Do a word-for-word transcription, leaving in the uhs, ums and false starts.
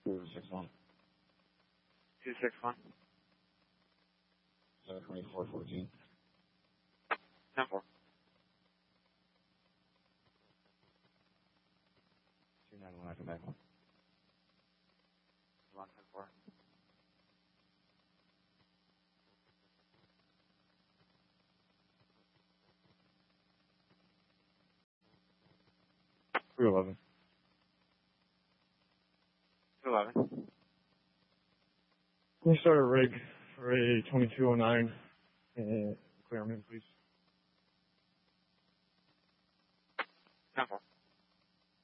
two six one. two six one. seven twenty-four fourteen. ten four. two nine one after back one. one ten four. three eleven. two eleven. Can you start a rig for a twenty-two oh nine and clear them in, please? ten four.